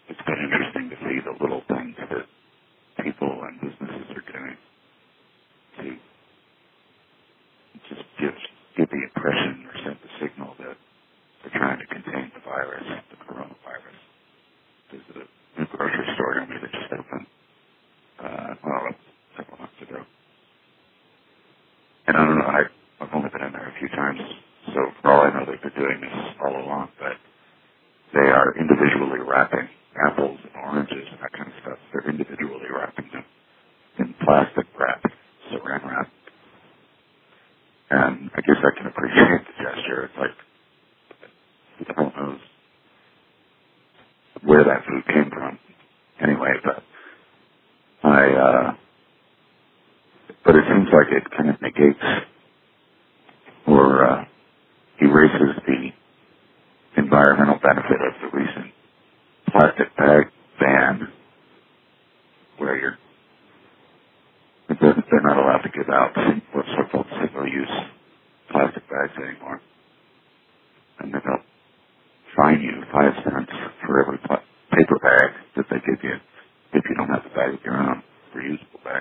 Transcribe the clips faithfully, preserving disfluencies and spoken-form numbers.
it's been interesting to see the little things that people and businesses are doing to just give, give the impression or send the signal that they're trying to contain the virus, the coronavirus. There's a new grocery store near me that just opened, uh, well, several months ago. And I don't know, I, I've only been in there a few times, so for all I know, they've been doing this all along, but they are individually wrapping apples and oranges and that kind of stuff. They're individually wrapping them in plastic wrap, saran wrap. And I guess I can appreciate the gesture. It's like, who the hell knows where that food came from anyway, but I, uh, but it seems like it kind of negates or uh, erases the environmental benefit of the recent plastic bag ban, where you're they're not allowed to give out what's so-called single-use plastic bags anymore, and then they'll fine you five cents for every pl- paper bag that they give you if you don't have a bag of your own, reusable bag.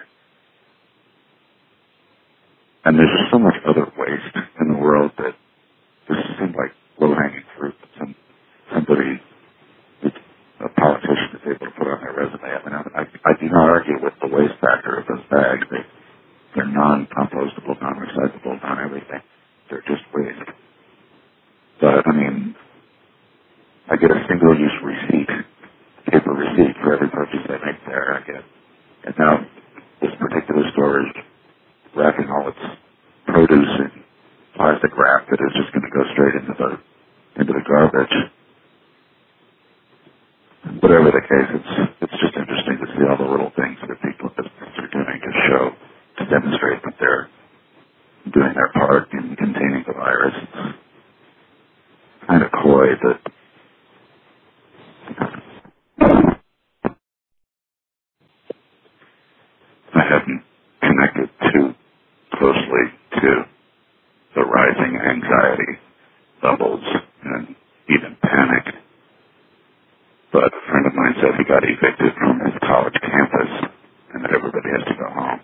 And there's just so much other waste in the world that this seems like low-hanging fruit that some, somebody, a politician, is able to put on their resume. I mean, I, I do not argue with the waste factor of those bags. They, they're non-compostable, non-recyclable, non-everything. They're just waste. But, I mean, I get a single-use receipt, paper receipt for every purchase I make there. I get, and now this particular store is wrapping all its produce in plastic wrap that is just going to go straight into the into the garbage. Whatever the case, it's it's just interesting to see all the little things that people are doing to show, to demonstrate that they're doing their part in containing the virus. It's kind of coy that I haven't connected too closely to the rising anxiety levels and even panic. But a friend of mine said he got evicted from his college campus and that everybody has to go home.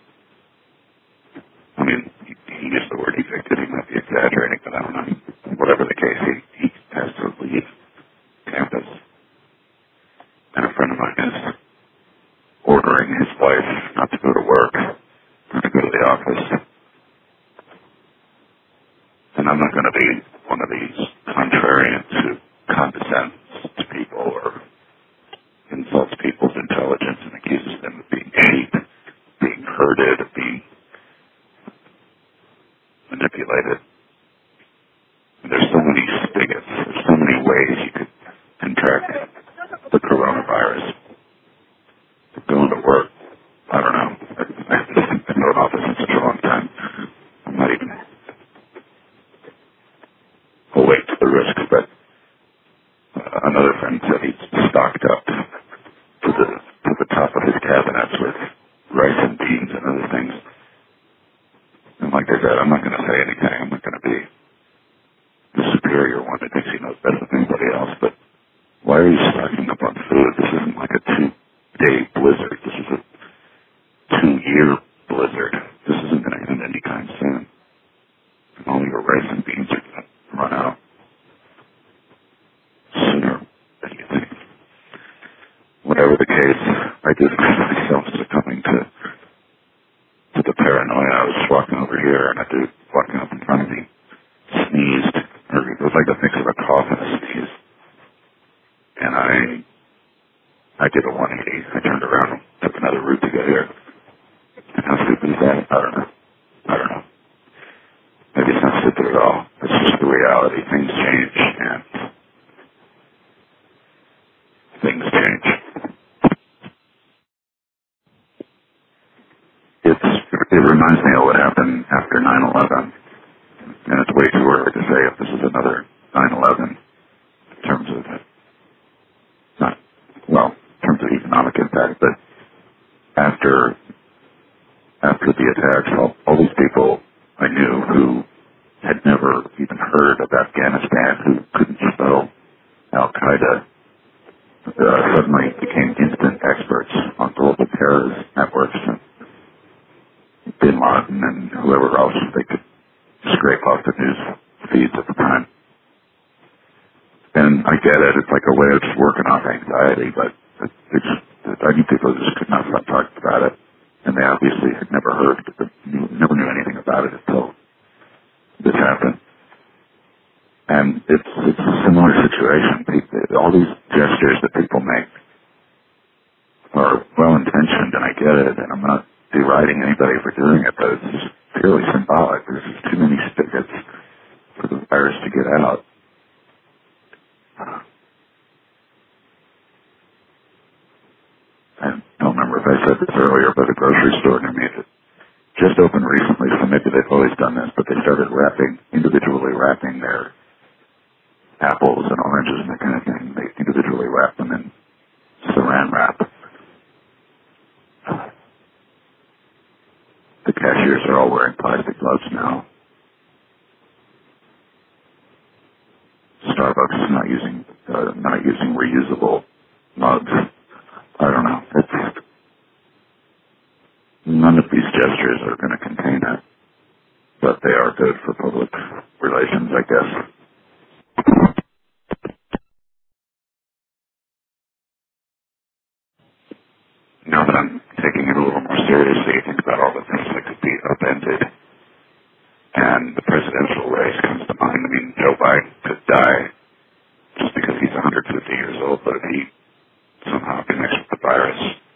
I mean, he, he used the word evicted. He might be exaggerating, but I don't know. Whatever the case, he, he has to leave campus. And a friend of mine is ordering his wife not to go to work, not to go to the office. And I'm not going to be one of these contrarians who condescends to people or insults people's intelligence and accuses them of being cheap, being herded, of being manipulated. And there's so many spigots, there's so many ways you could contract the coronavirus. Going to work, I don't know. I've been in the office in such a long time. I'm not even awake to the risk, but uh, another friend said he's stocked up to the to the top of his cabinets with rice and beans and other things. And like I said, I'm not going to say anything. I'm not going to be the superior one that thinks he knows better than anybody else, but why are you stocking up on food? This isn't like a two-day blizzard. This is a two-year blizzard. This isn't going to end anytime soon. And all your rice and beans are going to run out sooner than you think. Whatever the case, I did find myself succumbing to to the paranoia. I was walking over here, and a dude walking up in front of me sneezed, or it was like a mix of a cough and a sneeze. And I I did a one eighty. I turned around and took another route to get here. And how stupid is that? I don't know. I don't know. Maybe it's not stupid at all. It's just the reality. Things change, and things change. It's, it reminds me of what happened after nine eleven. And it's way too early to say if this is another nine eleven in terms of, not, well, in terms of economic impact, but after after the attacks, all, all these people I knew who had never even heard of Afghanistan, who couldn't spell Al-Qaeda, uh, suddenly the news feeds at the time. And I get it. It's like a way of just working off anxiety, but it, it's, I knew people just could not stop talking about it. And they obviously had never heard, never knew anything about it until this happened. And it's, it's a similar situation. People, all these gestures that people make are well-intentioned, and I get it, and I'm not deriding anybody for doing it, but it's just purely symbolic. There's just too many spigots for the virus to get out. I don't remember if I said this earlier, but a grocery store near me that just opened recently, so maybe they've always done this, but they started wrapping, individually wrapping their apples and oranges and that kind of thing. They individually wrap them in saran wrap. The cashiers are all wearing plastic gloves now. Starbucks is not using uh, not using reusable mugs. I don't know. It's, none of these gestures are going to contain it, but they are good for public relations, I guess. Now that I'm taking it a little more seriously, I think about all the things that could be upended, and the presidential race comes to mind. I mean, Joe Biden could die just because he's one hundred fifty years old, but if he somehow connects with the virus,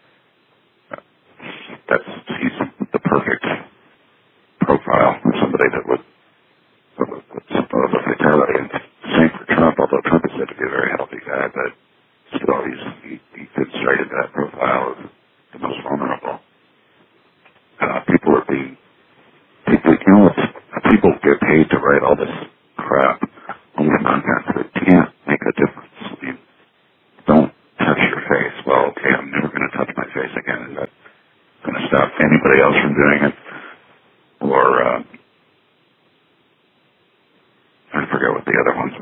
that's he's the perfect profile of somebody that would suppose a fatality. And same for Trump, although Trump is said to be a very healthy guy, but still he's, he, he fits right into that profile of the most vulnerable. Uh, people are being, people, you know, people get paid to write all this crap on the content that can't make a difference. I mean, don't touch your face. Well, okay, I'm never going to touch my face again. Is that going to stop anybody else from doing it? Or, uh,